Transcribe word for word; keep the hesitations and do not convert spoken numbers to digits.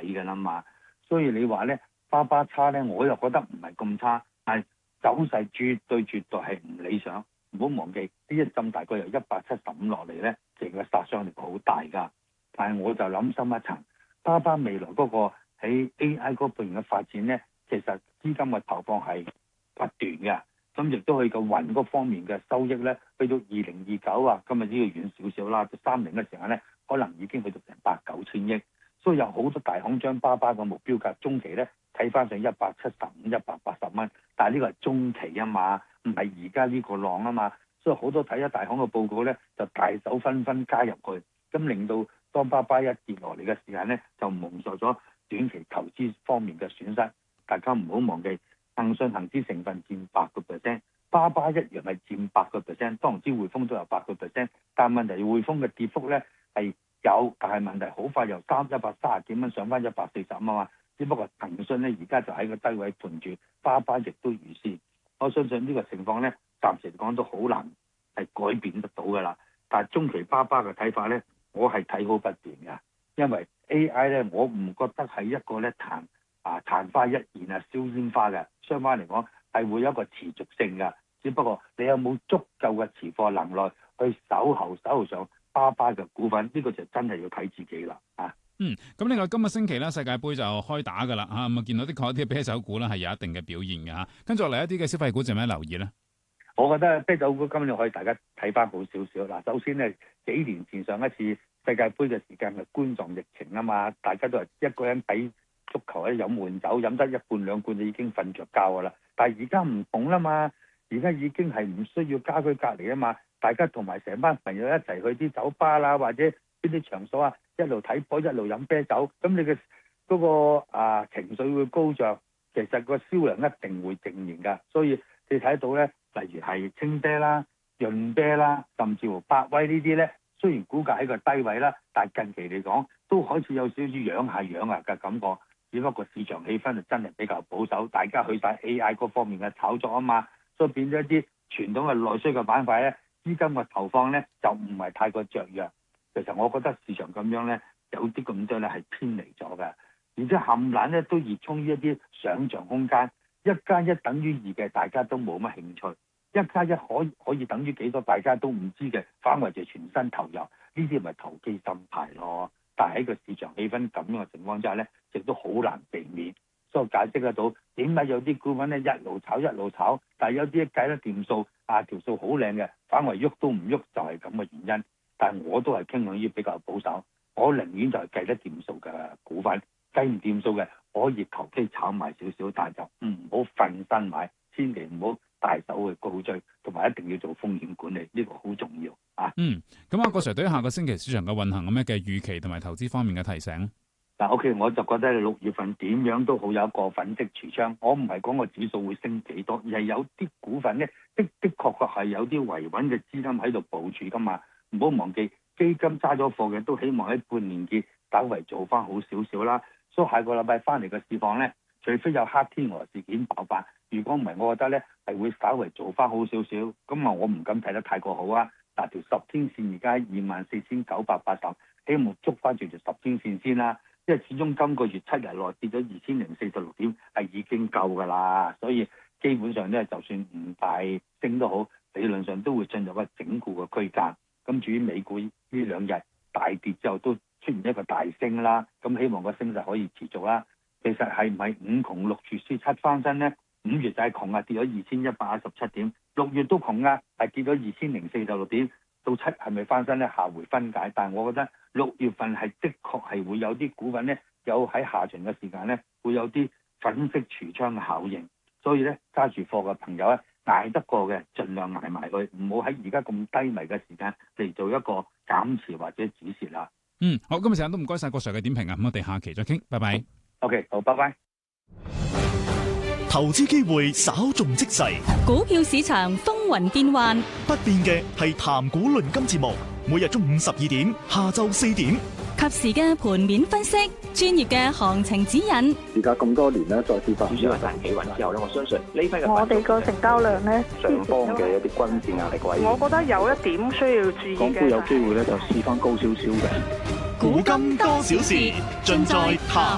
㗎啦嘛。所以你話咧巴巴差咧，我又覺得唔係咁差，但係走勢絕對絕對係唔理想。唔好忘記呢一浸大概由一百七十五落嚟咧，其實個殺傷力好大㗎。但係我就諗深一層，巴巴未來嗰個喺 A I 嗰邊嘅發展咧，其實資金嘅投放係不斷嘅。咁亦都去個雲嗰方面嘅收益咧，去到二零二九啊，今日呢個遠少少啦，到三零嘅時間咧，可能已經去到成八九千億。所以有好多大行將巴巴嘅目標價中期咧睇翻上一百七十五、一百八十蚊，但係呢個係中期啊嘛，唔係而家呢個浪啊嘛。所以好多睇咗大行嘅報告咧，就大手紛紛加入去，咁令到當巴巴一跌落嚟嘅時間咧，就蒙受咗短期投資方面嘅損失。大家唔好忘記，騰訊恒指成分佔八個 percent， 巴巴一樣係佔八個 percent， 當然之匯豐都有八個 percent， 但問題匯豐嘅跌幅咧係有，但係問題好快由三一百三十幾蚊上翻一百四十啊嘛。只不過騰訊咧而家就喺個低位盤住，巴巴亦都如是。我相信呢個情況咧，暫時嚟講都好難係改變得到㗎啦。但係中期巴巴嘅睇法咧，我係睇好不斷㗎，因為 A I 咧，我唔覺得係一個咧曇啊曇花一現啊燒煙花嘅，相反嚟講係會有一個持續性㗎。只不過你有冇足夠嘅持貨能力去守候守候上巴巴嘅股份，呢、這個就真係要睇自己啦啊！ 嗯，咁另外今個星期咧世界盃就開打㗎啦嚇，咁啊見到的確一啲啤酒股咧係有一定嘅表現嘅嚇，跟住落嚟一啲嘅消費股，有咩留意咧？ 我覺得啤酒股今年可以大家睇翻好少少嗱。首先咧，幾年前上一次世界盃嘅時間係冠狀疫情啊嘛，大家都係一個人睇足球咧飲悶酒，飲得一罐兩罐就已經瞓着覺㗎啦。但係而家唔同啦嘛，而家已經係唔需要家居隔離啊嘛，大家同埋成班朋友一齊去啲酒吧啦，或者邊啲場所啊，一路睇波一路飲啤酒，咁你嘅嗰、嗰個啊情緒會高漲，其實個銷量一定會正面㗎。所以你睇到咧，例如係青啤啦、潤啤啦，甚至乎百威呢啲咧，雖然股價喺個低位啦，但係近期嚟講都開始有少少養下養下嘅感覺。只不過市場氣氛就真係比較保守，大家去晒 A I 嗰方面嘅炒作啊嘛，所以變咗一啲傳統嘅內需嘅板塊咧，資金嘅投放咧就唔係太過雀躍。其實我覺得市場咁樣咧，有啲咁多咧係偏離咗嘅，而且冚唥咧都熱衷於一啲想像空間，一加一等於二嘅大家都冇乜興趣，一加一可以可以等於幾多大家都唔知嘅，反為就全身投入，呢啲咪投機心態咯。但係喺個市場氣氛咁樣嘅情況之下咧，亦都好難避免，所以解釋得到點解有啲股份咧一路炒一路炒，但係有啲計得掂數啊，條數好靚嘅，反為喐都唔喐就係咁嘅原因。但係我都係傾向於比較保守，我寧願就係計得掂數嘅股份，計唔掂數嘅可以求其炒埋少少，但係就唔好瞓身買，千祈唔好大手去高追，同埋一定要做風險管理，呢個好重要啊！ 嗯，咁阿郭 Sir 對於下個星期市場嘅運行有咩嘅預期同埋投資方面嘅提醒？ 嗱，OK，我就覺得你六月份點樣都好有一個粉飾櫥窗。我唔係講個指數會升幾多，而係有啲股份咧的的確確係有啲維穩嘅資金喺度部署噶嘛。唔好忘記基金揸咗貨嘅都希望喺半年結稍為做翻好少少啦。所以下個禮拜翻嚟嘅市況咧，除非有黑天鵝事件爆發，如果唔係，我覺得咧係會稍為做翻好少少。咁啊，我唔敢睇得太過好啊。嗱，條十天線而家二萬四千九百八十，希望捉翻住條十天線先啦。因為始終今個月七日內跌咗二千零四十六點係已經夠㗎啦，所以基本上咧就算唔大升都好，理論上都會進入一個整固嘅區間。咁至於美股呢兩日大跌之後都出現一個大升啦，咁希望個升勢可以持續啦。其實係唔係五窮六絕輸七翻身呢？五月就係窮啊，跌咗二千一百一十七點；六月都窮啊，係跌咗二千零四十六點。到七係咪翻身呢？下回分解。但係我覺得六月份係的確係會有啲股份呢，有喺下旬嘅時間呢，會有啲粉飾櫥窗嘅效應。所以呢，揸住貨嘅朋友咧，捱得過嘅，盡量捱埋佢，唔好喺而家咁低迷嘅時間嚟做一個減持或者止蝕啦。 嗯，好，今日時間都唔該晒郭 Sir 嘅點評啊，咁我哋下期再傾，拜拜。 OK， 好，拜拜。 投資機會稍縱即逝， 股票市場風雲變幻， 不變嘅係談股論金節目，每日中午十二點，下晝四點， 及時嘅盤面分析，專業嘅行情指引。 而家咁多年咧，再次發展主要係企穩之後咧，我相信呢批嘅我哋個成交量咧， 上方嘅一啲均線壓力位， 我覺得有一點需要注意嘅。 港股有機會咧就試翻高少少嘅。 股金多少事，盡在談